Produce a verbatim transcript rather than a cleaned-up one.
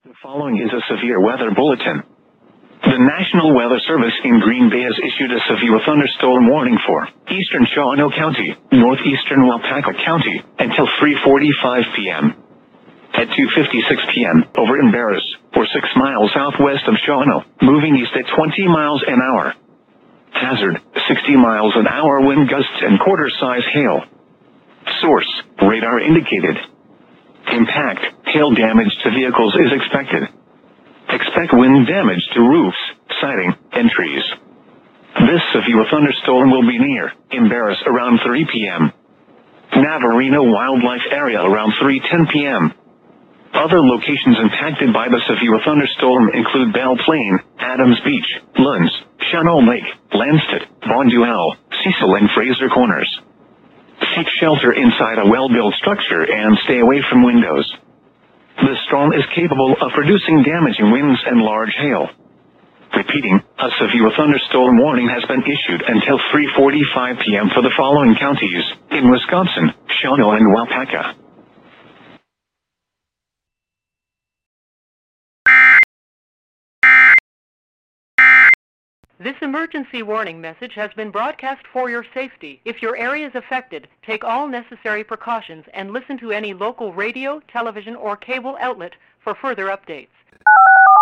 The following is a severe weather bulletin. The National Weather Service in Green Bay has issued a severe thunderstorm warning for eastern Shawano County, northeastern Waupaca County, until three forty-five p m At two fifty-six p m, over in Barris, or six miles southwest of Shawano, moving east at twenty miles an hour. Hazard, sixty miles an hour wind gusts and quarter-size hail. Source, radar indicated. Impact, hail damage to vehicles is expected. Expect wind damage to roofs, siding, and trees. This severe thunderstorm will be near Embarrass around three p m Navarino Wildlife Area around three ten p m Other locations impacted by the severe thunderstorm include Belle Plaine, Adams Beach, Lunds, Shawano Lake, Lansted, Bonduelle, Cecil and Fraser Corners. Seek shelter inside a well-built structure and stay away from windows. The storm is capable of producing damaging winds and large hail. Repeating, a severe thunderstorm warning has been issued until three forty-five p m for the following counties in Wisconsin, Shawano and Waupaca. This emergency warning message has been broadcast for your safety. If your area is affected, take all necessary precautions and listen to any local radio, television, or cable outlet for further updates.